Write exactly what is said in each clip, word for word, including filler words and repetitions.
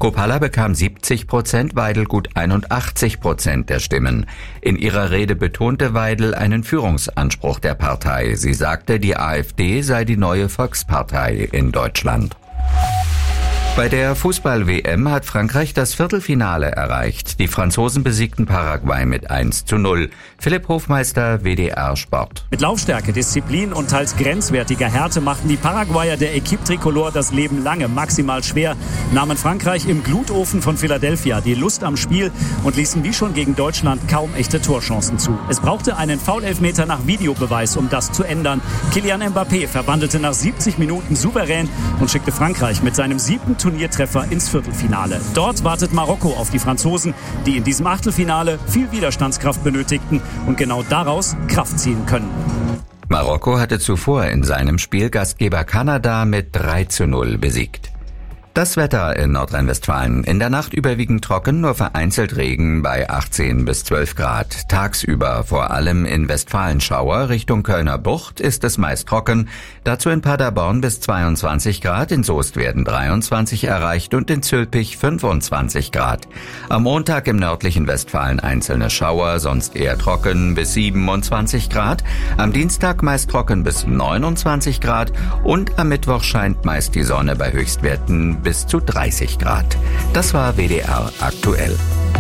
Kropala bekam siebzig Prozent, Weidel gut einundachtzig Prozent der Stimmen. In ihrer Rede betonte Weidel einen Führungsanspruch der Partei. Sie sagte, die AfD sei die neue Volkspartei in Deutschland. Bei der Fußball-W M hat Frankreich das Viertelfinale erreicht. Die Franzosen besiegten Paraguay mit eins zu null. Philipp Hofmeister, W D R Sport. Mit Laufstärke, Disziplin und teils grenzwertiger Härte machten die Paraguayer der Equipe Tricolore das Leben lange maximal schwer, nahmen Frankreich im Glutofen von Philadelphia die Lust am Spiel und ließen wie schon gegen Deutschland kaum echte Torchancen zu. Es brauchte einen Foul-Elfmeter nach Videobeweis, um das zu ändern. Kylian Mbappé verwandelte nach siebzig Minuten souverän und schickte Frankreich mit seinem siebten Turniertreffer ins Viertelfinale. Dort wartet Marokko auf die Franzosen, die in diesem Achtelfinale viel Widerstandskraft benötigten und genau daraus Kraft ziehen können. Marokko hatte zuvor in seinem Spiel Gastgeber Kanada mit drei zu null besiegt. Das Wetter in Nordrhein-Westfalen. In der Nacht überwiegend trocken, nur vereinzelt Regen bei achtzehn bis zwölf Grad. Tagsüber vor allem in Westfalenschauer Richtung Kölner Bucht ist es meist trocken. Dazu in Paderborn bis zweiundzwanzig Grad, in Soest werden dreiundzwanzig erreicht und in Zülpich fünfundzwanzig Grad. Am Montag im nördlichen Westfalen einzelne Schauer, sonst eher trocken bis siebenundzwanzig Grad. Am Dienstag meist trocken bis neunundzwanzig Grad und am Mittwoch scheint meist die Sonne bei Höchstwerten bis zu dreißig Grad. Das war W D R aktuell.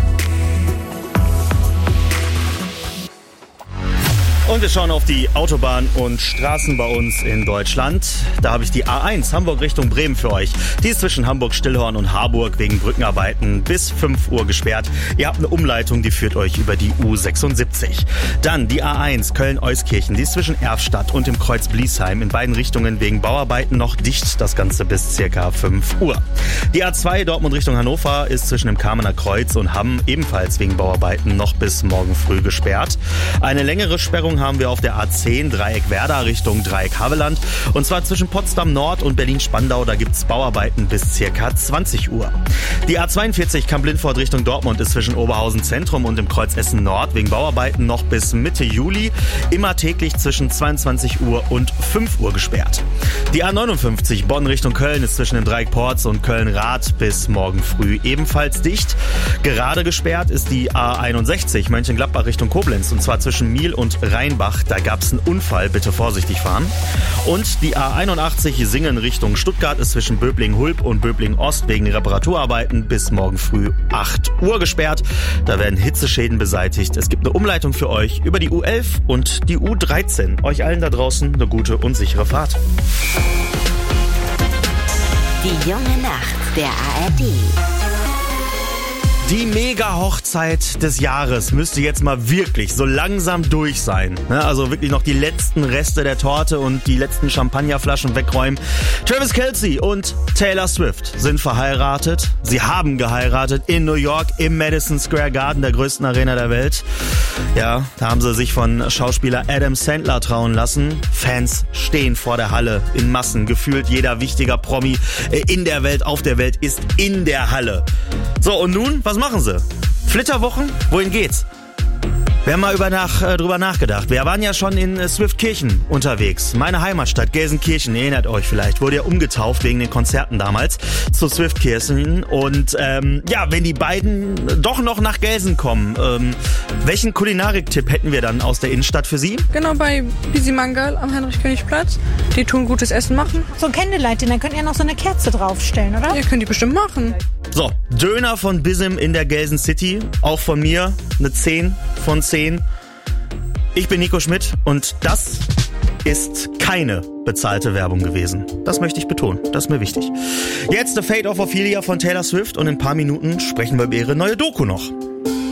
Und wir schauen auf die Autobahn und Straßen bei uns in Deutschland. Da habe ich die A eins Hamburg Richtung Bremen für euch. Die ist zwischen Hamburg-Stillhorn und Harburg wegen Brückenarbeiten bis fünf Uhr gesperrt. Ihr habt eine Umleitung, die führt euch über die U sechsundsiebzig. Dann die A eins Köln-Euskirchen. Die ist zwischen Erfstadt und dem Kreuz Bliesheim in beiden Richtungen wegen Bauarbeiten noch dicht. Das Ganze bis circa fünf Uhr. Die A zwei Dortmund Richtung Hannover ist zwischen dem Kamener Kreuz und Hamm ebenfalls wegen Bauarbeiten noch bis morgen früh gesperrt. Eine längere Sperrung haben wir auf der A zehn Dreieck Werder Richtung Dreieck Havelland. Und zwar zwischen Potsdam Nord und Berlin-Spandau. Da gibt's Bauarbeiten bis circa zwanzig Uhr. Die A zweiundvierzig Kamp-Lindfort Richtung Dortmund ist zwischen Oberhausen Zentrum und dem Kreuz Essen Nord wegen Bauarbeiten noch bis Mitte Juli. Immer täglich zwischen zweiundzwanzig Uhr und fünf Uhr gesperrt. Die A neunundfünfzig Bonn Richtung Köln ist zwischen dem Dreieck Porz und Köln-Rath bis morgen früh ebenfalls dicht. Gerade gesperrt ist die A einundsechzig Mönchengladbach Richtung Koblenz. Und zwar zwischen Miel und Rhein Rheinbach, da gab es einen Unfall, bitte vorsichtig fahren. Und die A einundachtzig Singen Richtung Stuttgart ist zwischen Böblingen-Hulb und Böblingen-Ost wegen Reparaturarbeiten bis morgen früh acht Uhr gesperrt. Da werden Hitzeschäden beseitigt. Es gibt eine Umleitung für euch über die U elf und die U dreizehn. Euch allen da draußen eine gute und sichere Fahrt. Die junge Nacht der A R D. Die Mega-Hochzeit des Jahres müsste jetzt mal wirklich so langsam durch sein. Also wirklich noch die letzten Reste der Torte und die letzten Champagnerflaschen wegräumen. Travis Kelce und Taylor Swift sind verheiratet. Sie haben geheiratet in New York im Madison Square Garden, der größten Arena der Welt. Ja, da haben sie sich von Schauspieler Adam Sandler trauen lassen. Fans stehen vor der Halle in Massen. Gefühlt jeder wichtiger Promi in der Welt, auf der Welt ist in der Halle. So, und nun, was machen sie? Flitterwochen? Wohin geht's? Wir haben mal über nach, äh, drüber nachgedacht. Wir waren ja schon in äh, Swiftkirchen unterwegs. Meine Heimatstadt Gelsenkirchen, ihr erinnert euch vielleicht, wurde ja umgetauft wegen den Konzerten damals zu Swiftkirchen. Und ähm, ja, wenn die beiden doch noch nach Gelsen kommen, ähm, welchen Kulinarik-Tipp hätten wir dann aus der Innenstadt für Sie? Genau, bei Bisi Mangal am Heinrich-König-Platz. Die tun gutes Essen machen. So ein Candlelight, dann könnt ihr noch so eine Kerze draufstellen, oder? Ihr könnt die bestimmt machen. So, Döner von Bisim in der Gelsen City. Auch von mir eine zehn von zehn. Ich bin Nico Schmidt und das ist keine bezahlte Werbung gewesen. Das möchte ich betonen, das ist mir wichtig. Jetzt The Fate of Ophelia von Taylor Swift und in ein paar Minuten sprechen wir über ihre neue Doku noch.